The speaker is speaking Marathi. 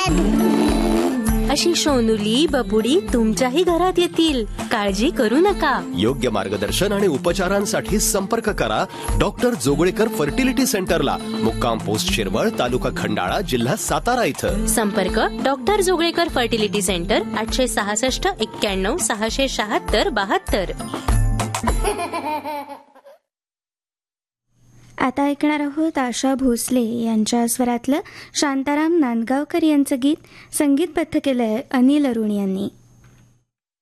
अशी सोनुली बबुडी तुमच्याही घरात येतील. काळजी करू नका. योग्य मार्गदर्शन आणि उपचारांसाठी संपर्क करा डॉक्टर जोगळेकर फर्टिलिटी सेंटरला, मुक्काम पोस्ट शिरवळ, तालुका खंडाळा, जिल्हा सातारा इथं. संपर्क डॉक्टर जोगळेकर फर्टिलिटी सेंटर 866 91 676 72. आता ऐकणार आहोत आशा भोसले यांच्या स्वरातलं शांताराम नांदगावकर यांचं गीत. संगीतबद्ध केलंय अनिल अरुण यांनी.